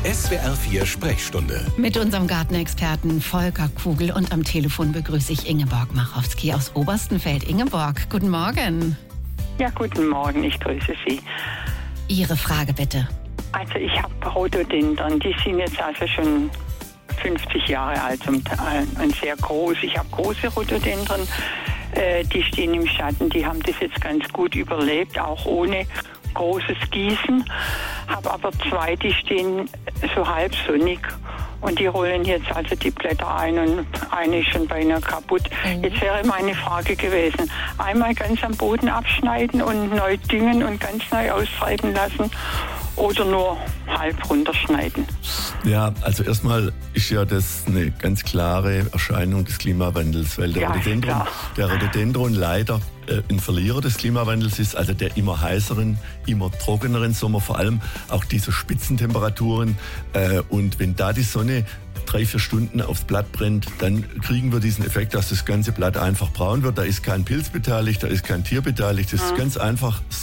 SWR 4 Sprechstunde. Mit unserem Gartenexperten Volker Kugel und am Telefon begrüße ich Ingeborg Machowski aus Oberstenfeld. Ingeborg, guten Morgen. Ja, guten Morgen, ich grüße Sie. Ihre Frage bitte. Also ich habe Rhododendron, die sind jetzt also schon 50 Jahre alt zum Teil und sehr groß. Ich habe große Rhododendron, die stehen im Schatten, die haben das jetzt ganz gut überlebt, auch ohne großes Gießen. Habe aber zwei, die stehen so halb sonnig und die rollen jetzt also die Blätter ein und eine ist schon beinahe kaputt. Jetzt wäre meine Frage gewesen, einmal ganz am Boden abschneiden und neu düngen und ganz neu austreiben lassen oder nur halb runterschneiden. Ja, also erstmal ist ja das eine ganz klare Erscheinung des Klimawandels, weil der Rhododendron leider ein Verlierer des Klimawandels ist, also der immer heißeren, immer trockeneren Sommer, vor allem auch diese Spitzentemperaturen. Und wenn da die Sonne 3-4 Stunden aufs Blatt brennt, dann kriegen wir diesen Effekt, dass das ganze Blatt einfach braun wird. Da ist kein Pilz beteiligt, da ist kein Tier beteiligt. Das ist ganz einfach